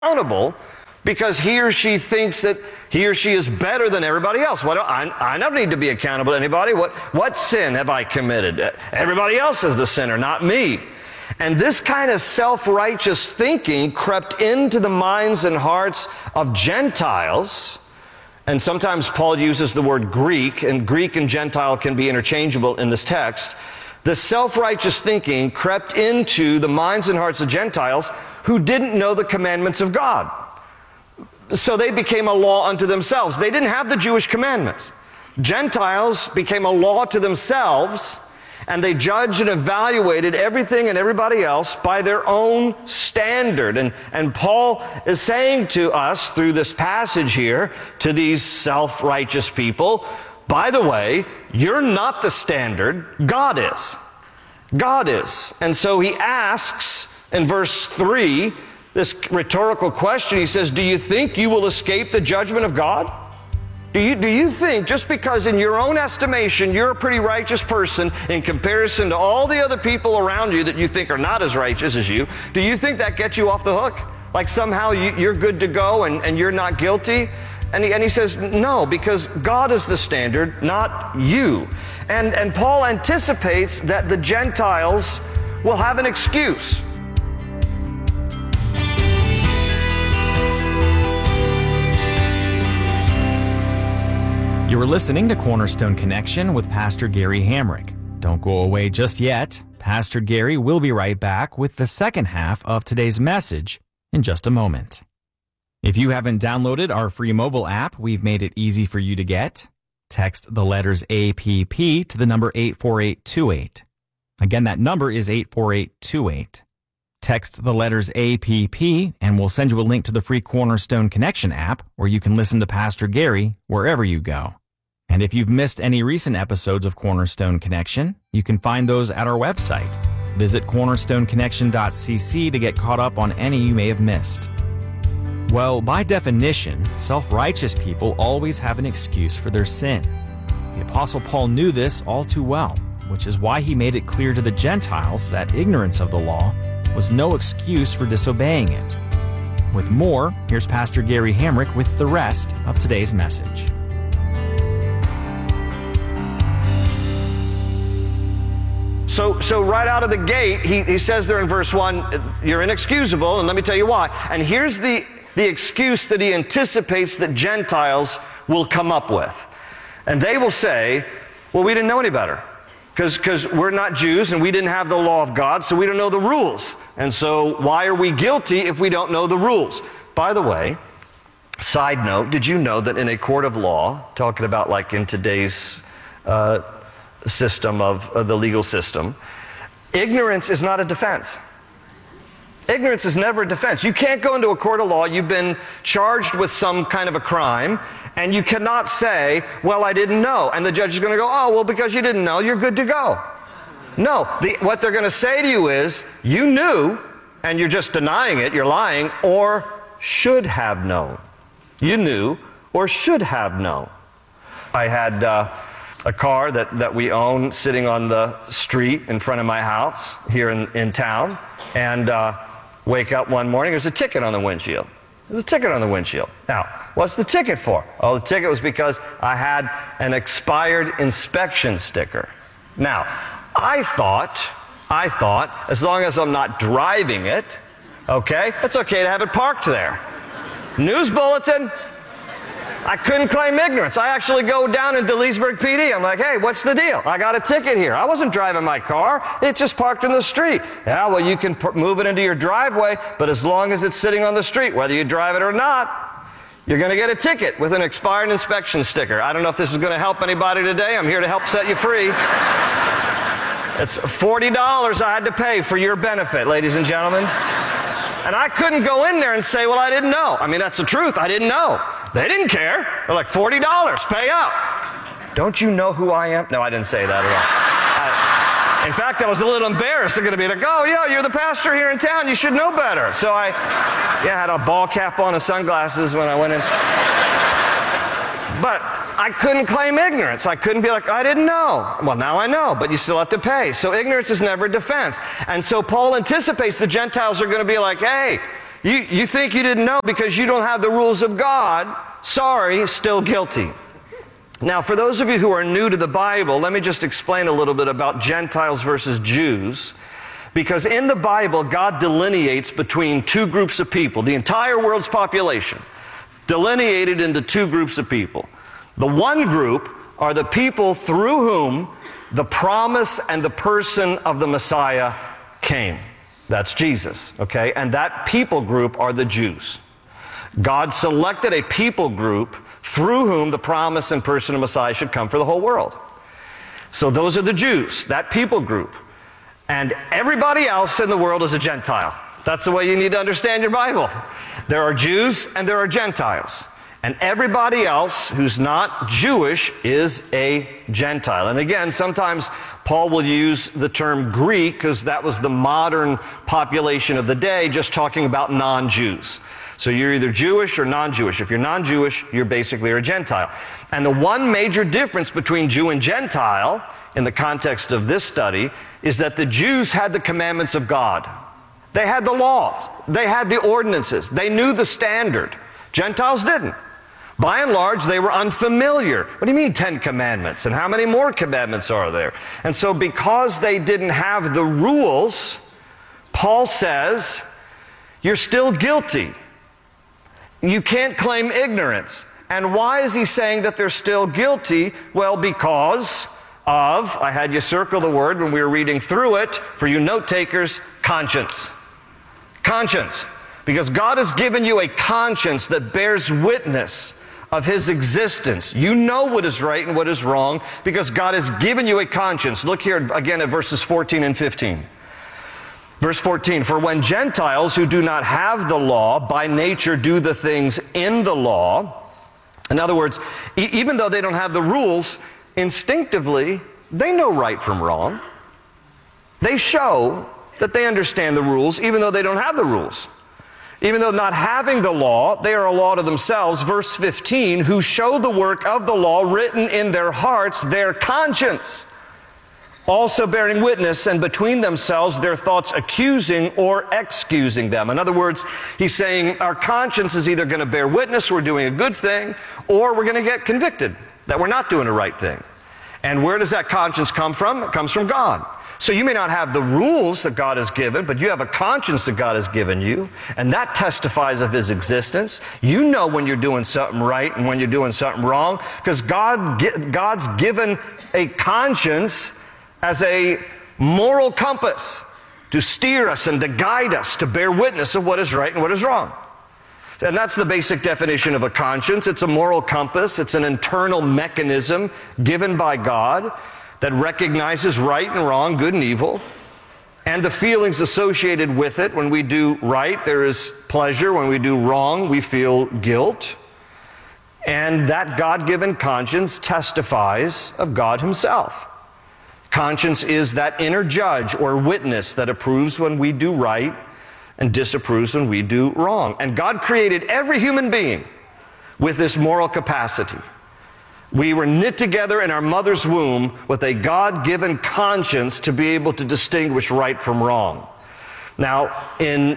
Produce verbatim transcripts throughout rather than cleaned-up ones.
accountable because he or she thinks that he or she is better than everybody else. What, I, I don't need to be accountable to anybody. What, what sin have I committed? Everybody else is the sinner, not me. And this kind of self-righteous thinking crept into the minds and hearts of Gentiles. And sometimes Paul uses the word Greek, and Greek and Gentile can be interchangeable in this text. The self-righteous thinking crept into the minds and hearts of Gentiles who didn't know the commandments of God. So they became a law unto themselves. They didn't have the Jewish commandments. Gentiles became a law to themselves, and they judged and evaluated everything and everybody else by their own standard. And, and Paul is saying to us through this passage here, to these self-righteous people, by the way, you're not the standard, God is. God is. And so he asks in verse three, this rhetorical question. He says, do you think you will escape the judgment of God? Do you, do you think, just because in your own estimation you're a pretty righteous person in comparison to all the other people around you that you think are not as righteous as you, do you think that gets you off the hook? Like somehow you, you're good to go and, and you're not guilty? And he, and he says, no, because God is the standard, not you. And, and Paul anticipates that the Gentiles will have an excuse. You are listening to Cornerstone Connection with Pastor Gary Hamrick. Don't go away just yet. Pastor Gary will be right back with the second half of today's message in just a moment. If you haven't downloaded our free mobile app, we've made it easy for you to get. Text the letters A P P to the number eight four eight two eight. Again, that number is eight four eight two eight. Text the letters A P P and we'll send you a link to the free Cornerstone Connection app where you can listen to Pastor Gary wherever you go. And if you've missed any recent episodes of Cornerstone Connection, you can find those at our website. Visit cornerstone connection dot c c to get caught up on any you may have missed. Well, by definition, self-righteous people always have an excuse for their sin. The Apostle Paul knew this all too well, which is why he made it clear to the Gentiles that ignorance of the law was no excuse for disobeying it. With more, here's Pastor Gary Hamrick with the rest of today's message. So, so right out of the gate, he, he says there in verse one, you're inexcusable, and let me tell you why. And here's the, the excuse that he anticipates that Gentiles will come up with. And they will say, well, we didn't know any better. Because because we're not Jews and we didn't have the law of God, so we don't know the rules. And so why are we guilty if we don't know the rules? By the way, side note, did you know that in a court of law, talking about like in today's uh, system of uh, the legal system, ignorance is not a defense. Ignorance is never a defense. You can't go into a court of law, you've been charged with some kind of a crime, and you cannot say, well, I didn't know. And the judge is going to go, oh, well, because you didn't know, you're good to go. No, the, what they're going to say to you is, you knew, and you're just denying it, you're lying, or should have known. You knew or should have known. I had uh, a car that, that we own sitting on the street in front of my house here in, in town, and uh, wake up one morning, there's a ticket on the windshield. There's a ticket on the windshield. Now, what's the ticket for? Oh, the ticket was because I had an expired inspection sticker. Now, I thought, I thought, as long as I'm not driving it, okay, it's okay to have it parked there. News bulletin, I couldn't claim ignorance. I actually go down into Leesburg P D. I'm like, hey, what's the deal? I got a ticket here. I wasn't driving my car. It's just parked in the street. Yeah, well, you can p- move it into your driveway, but as long as it's sitting on the street, whether you drive it or not, you're going to get a ticket with an expired inspection sticker. I don't know if this is going to help anybody today. I'm here to help set you free. It's forty dollars I had to pay for your benefit, ladies and gentlemen. And I couldn't go in there and say, well, I didn't know. I mean, that's the truth. I didn't know. They didn't care. They're like, forty dollars, pay up. Don't you know who I am? No, I didn't say that at all. I, in fact, I was a little embarrassed. They're going to be like, oh, yeah, you're the pastor here in town. You should know better. So I yeah, had a ball cap on and sunglasses when I went in. But I couldn't claim ignorance. I couldn't be like, I didn't know. Well, now I know, but you still have to pay. So ignorance is never a defense. And so Paul anticipates the Gentiles are going to be like, hey, you, you think you didn't know because you don't have the rules of God. Sorry, still guilty. Now, for those of you who are new to the Bible, let me just explain a little bit about Gentiles versus Jews. Because in the Bible, God delineates between two groups of people, the entire world's population, delineated into two groups of people. The one group are the people through whom the promise and the person of the Messiah came. That's Jesus, okay? And that people group are the Jews. God selected a people group through whom the promise and person of Messiah should come for the whole world. So those are the Jews, that people group. And everybody else in the world is a Gentile. That's the way you need to understand your Bible. There are Jews and there are Gentiles. And everybody else who's not Jewish is a Gentile. And again, sometimes Paul will use the term Greek because that was the modern population of the day, just talking about non-Jews. So you're either Jewish or non-Jewish. If you're non-Jewish, you're basically a Gentile. And the one major difference between Jew and Gentile in the context of this study is that the Jews had the commandments of God. They had the law. They had the ordinances. They knew the standard. Gentiles didn't. By and large, they were unfamiliar. What do you mean Ten Commandments? And how many more commandments are there? And so because they didn't have the rules, Paul says, you're still guilty. You can't claim ignorance. And why is he saying that they're still guilty? Well, because of, I had you circle the word when we were reading through it, for you note takers, conscience. Conscience. Because God has given you a conscience that bears witness of His existence. You know what is right and what is wrong because God has given you a conscience. Look here again at verses fourteen and fifteen. Verse fourteen, for when Gentiles who do not have the law by nature do the things in the law, in other words, e- even though they don't have the rules, instinctively, they know right from wrong. They show that they understand the rules even though they don't have the rules. Even though not having the law, they are a law to themselves. Verse fifteen, who show the work of the law written in their hearts, their conscience, also bearing witness, and between themselves their thoughts accusing or excusing them. In other words, he's saying our conscience is either going to bear witness we're doing a good thing, or we're going to get convicted that we're not doing the right thing. And where does that conscience come from? It comes from God. So you may not have the rules that God has given, but you have a conscience that God has given you, and that testifies of His existence. You know when you're doing something right and when you're doing something wrong, because God, God's given a conscience as a moral compass to steer us and to guide us, to bear witness of what is right and what is wrong. And that's the basic definition of a conscience. It's a moral compass. It's an internal mechanism given by God that recognizes right and wrong, good and evil, and the feelings associated with it. When we do right, there is pleasure. When we do wrong, we feel guilt. And that God-given conscience testifies of God Himself. Conscience is that inner judge or witness that approves when we do right and disapproves when we do wrong. And God created every human being with this moral capacity. We were knit together in our mother's womb with a God-given conscience to be able to distinguish right from wrong. Now, in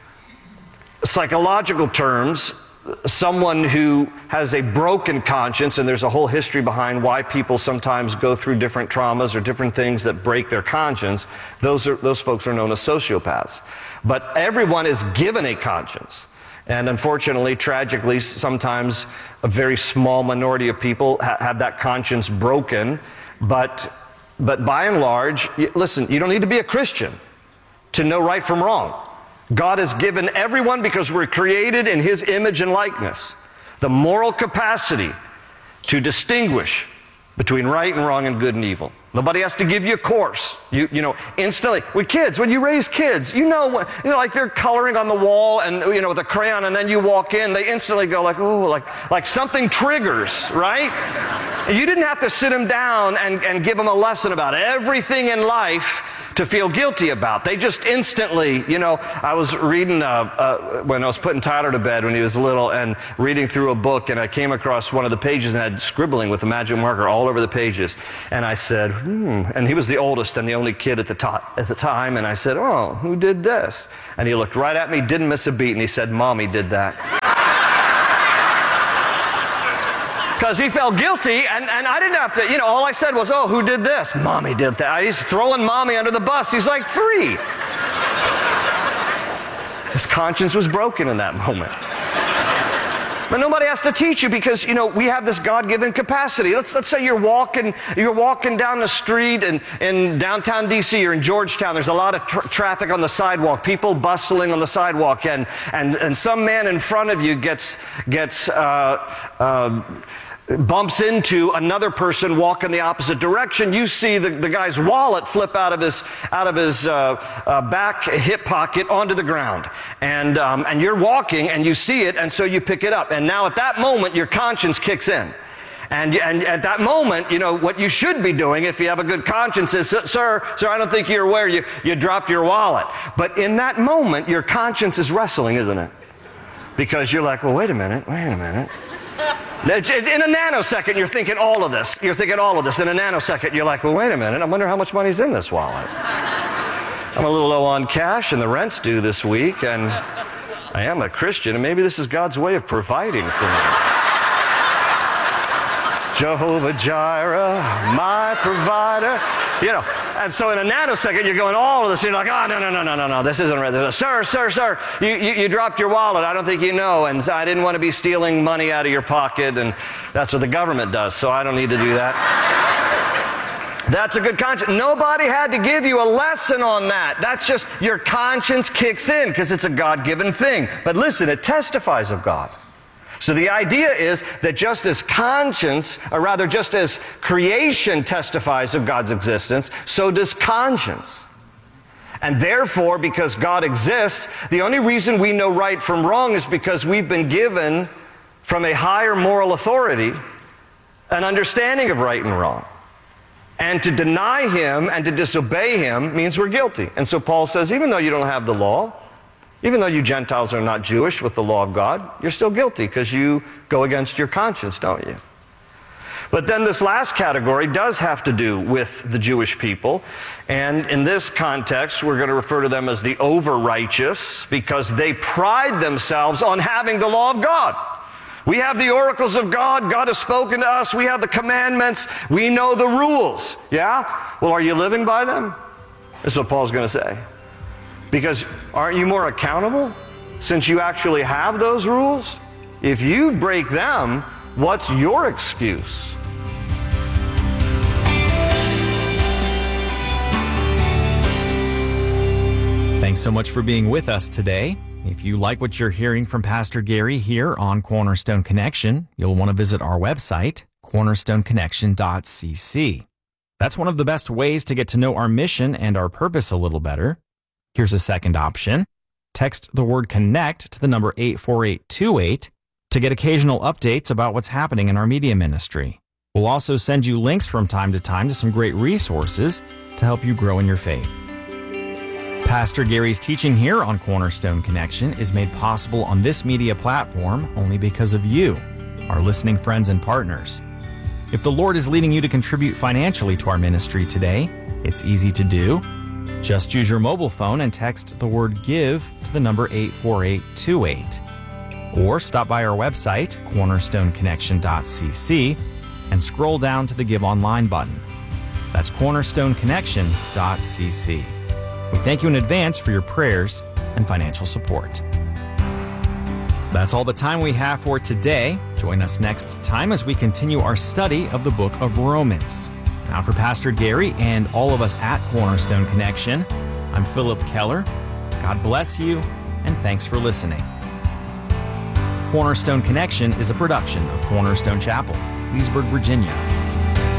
psychological terms, someone who has a broken conscience, and there's a whole history behind why people sometimes go through different traumas or different things that break their conscience, those are, those folks are known as sociopaths. But everyone is given a conscience. And unfortunately, tragically, sometimes a very small minority of people ha- have that conscience broken. But, but by and large, y- listen, you don't need to be a Christian to know right from wrong. God has given everyone, because we're created in His image and likeness, the moral capacity to distinguish between right and wrong and good and evil. Nobody has to give you a course. You, you know, instantly. With kids, when you raise kids, you know, what, you know, like they're coloring on the wall and, you know, with a crayon, and then you walk in, they instantly go like, ooh, like, like something triggers, right? You didn't have to sit them down and, and give them a lesson about everything in life to feel guilty about. They just instantly, you know, I was reading, uh, uh, when I was putting Tyler to bed when he was little, and reading through a book, and I came across one of the pages and had scribbling with a magic marker all over the pages. And I said, hmm. And he was the oldest and the only kid at the, top, at the time. And I said, oh, who did this? And he looked right at me, didn't miss a beat, and he said, Mommy did that. Because he felt guilty, and, and I didn't have to, you know, all I said was, oh, who did this? Mommy did that. He's throwing Mommy under the bus. He's like three. His conscience was broken in that moment. But nobody has to teach you because, you know, we have this God-given capacity. Let's, let's say you're walking, you're walking down the street in, in downtown D C or in Georgetown. There's a lot of tra- traffic on the sidewalk, people bustling on the sidewalk, and, and, and some man in front of you gets, gets uh, uh, bumps into another person walking the opposite direction. You see the, the guy's wallet flip out of his out of his uh, uh, back hip pocket onto the ground, and um, and you're walking and you see it, and so you pick it up. And now at that moment, your conscience kicks in, and and at that moment, you know what you should be doing if you have a good conscience is, sir, sir, I don't think you're aware you you dropped your wallet. But in that moment, your conscience is wrestling, isn't it? Because you're like, well, wait a minute, wait a minute. In a nanosecond, you're thinking all of this. You're thinking all of this. In a nanosecond, you're like, well, wait a minute. I wonder how much money's in this wallet. I'm a little low on cash, and the rent's due this week, and I am a Christian, and maybe this is God's way of providing for me. Jehovah Jireh, my provider. You know, and so in a nanosecond, you're going all of this, and you're like, oh, no, no, no, no, no, no, this isn't right. Sir, sir, sir, you, you, you dropped your wallet. I don't think you know, and I didn't want to be stealing money out of your pocket, and that's what the government does, so I don't need to do that. That's a good conscience. Nobody had to give you a lesson on that. That's just your conscience kicks in because it's a God-given thing. But listen, it testifies of God. So the idea is that just as conscience, or rather just as creation testifies of God's existence, so does conscience. And therefore, because God exists, the only reason we know right from wrong is because we've been given from a higher moral authority an understanding of right and wrong. And to deny Him and to disobey Him means we're guilty. And so Paul says, even though you don't have the law, even though you Gentiles are not Jewish with the law of God, you're still guilty because you go against your conscience, don't you? But then this last category does have to do with the Jewish people. And in this context, we're going to refer to them as the over-righteous because they pride themselves on having the law of God. We have the oracles of God. God has spoken to us. We have the commandments. We know the rules. Yeah? Well, are you living by them? This is what Paul's going to say. Because aren't you more accountable since you actually have those rules? If you break them, what's your excuse? Thanks so much for being with us today. If you like what you're hearing from Pastor Gary here on Cornerstone Connection, you'll want to visit our website, cornerstone connection dot c c. That's one of the best ways to get to know our mission and our purpose a little better. Here's a second option. Text the word CONNECT to the number eight four eight two eight to get occasional updates about what's happening in our media ministry. We'll also send you links from time to time to some great resources to help you grow in your faith. Pastor Gary's teaching here on Cornerstone Connection is made possible on this media platform only because of you, our listening friends and partners. If the Lord is leading you to contribute financially to our ministry today, it's easy to do. Just use your mobile phone and text the word GIVE to the number eight four eight two eight. Or stop by our website, cornerstone connection dot c c, and scroll down to the Give Online button. That's cornerstone connection dot c c. We thank you in advance for your prayers and financial support. That's all the time we have for today. Join us next time as we continue our study of the book of Romans. Now for Pastor Gary and all of us at Cornerstone Connection, I'm Philip Keller. God bless you, and thanks for listening. Cornerstone Connection is a production of Cornerstone Chapel, Leesburg, Virginia.